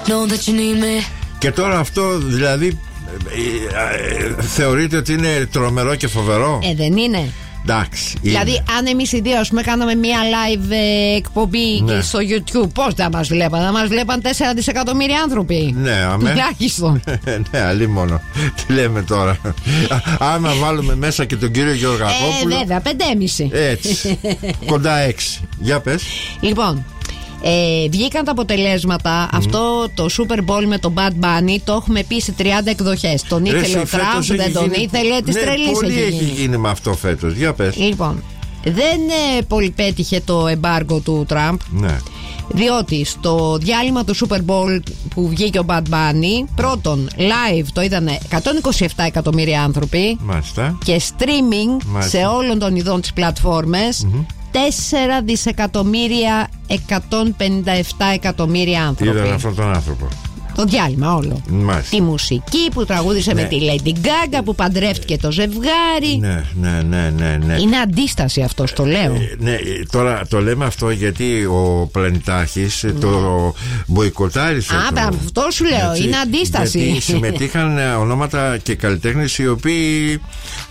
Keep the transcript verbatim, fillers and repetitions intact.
Know that you need me. Και τώρα αυτό δηλαδή ε, ε, θεωρείτε ότι είναι τρομερό και φοβερό? Ε, δεν είναι? Εντάξει, δηλαδή, είναι. αν εμείς οι δύο ας πούμε, κάναμε μία live ε, εκπομπή ναι. στο YouTube, πώς θα μας βλέπαν? Θα μας βλέπαν τέσσερα δισεκατομμύρια άνθρωποι. Ναι, αμέ. Τουλάχιστον. Ναι, αλλή μόνο. Τι λέμε τώρα? Άμα βάλουμε μέσα και τον κύριο Γεωργακόπουλο. Ε, βέβαια, πεντέμιση. Έτσι. Κοντά έξι. Για πες. Λοιπόν, ε, βγήκαν τα αποτελέσματα. Mm. Αυτό το Super Bowl με τον Bad Bunny το έχουμε πει σε τριάντα εκδοχές. Τον ήθελε Ρε, ο Τραμπ, δεν τον γίνει... ήθελε, της ναι, τρελής πολύ έχει έχει γίνει. γίνει με αυτό φέτος. Για πες. Λοιπόν, δεν ε, πολύ πέτυχε το εμπάργκο του Τραμπ. Ναι. Διότι στο διάλειμμα του Super Bowl που βγήκε ο Bad Bunny, πρώτον live το είδαν εκατόν είκοσι επτά εκατομμύρια άνθρωποι. Μάλιστα. Και streaming Μάλιστα. σε όλων των ειδών τις πλατφόρμες mm-hmm. τέσσερα δισεκατομμύρια εκατόν πενήντα επτά εκατομμύρια άνθρωποι. Είδαν αυτόν τον άνθρωπο. Το διάλειμμα όλο. Μάλιστα. Τη μουσική που τραγούδισε ναι. με τη Lady Gaga, που παντρεύτηκε το ζευγάρι. Ναι, ναι, ναι, ναι, ναι. Είναι αντίσταση αυτό, το λέω. Ε, ναι, τώρα το λέμε αυτό γιατί ο Πλανητάρχης ναι. το μποϊκοτάρισε. Α, το... αυτό σου λέω, έτσι, είναι αντίσταση. Γιατί συμμετείχαν ονόματα και καλλιτέχνες οι οποίοι